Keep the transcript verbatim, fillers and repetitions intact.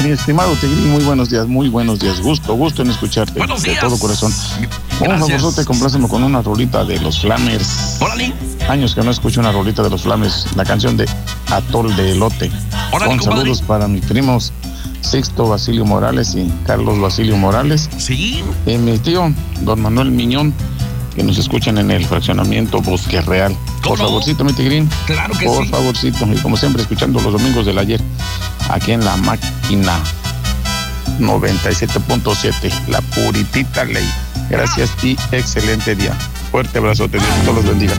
mi estimado Tigrín, muy buenos días, muy buenos días. Gusto, gusto en escucharte. Buenos días. De todo corazón. Por favor, te compláceme con una rolita de los Flamers. Órale. Años que no escucho una rolita de los Flamers, la canción de Atol de Elote. Órale, con compadre. saludos para mis primos Sixto Basilio Morales y Carlos Basilio Morales. Sí. Y mi tío, don Manuel Miñón, que nos escuchan en el fraccionamiento Bosque Real. Por no? favorcito, mi Tigrín. Claro que Por sí. favorcito. Y como siempre, escuchando los domingos del ayer, aquí en la máquina noventa y siete punto siete, la puritita ley. Gracias y excelente día. Fuerte abrazo, te Dios todos los bendiga.